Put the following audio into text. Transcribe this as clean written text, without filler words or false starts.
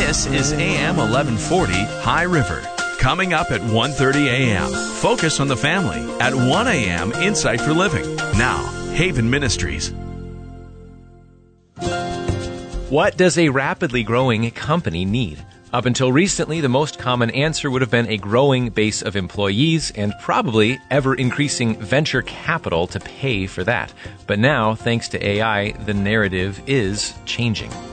This is AM 1140 High River. Coming up at 1:30 a.m., Focus on the Family. At 1 a.m., Insight for Living. Now, Haven Ministries. What does a rapidly growing company need? Up until recently, the most common answer would have been a growing base of employees and probably ever-increasing venture capital to pay for that. But now, thanks to AI, the narrative is changing.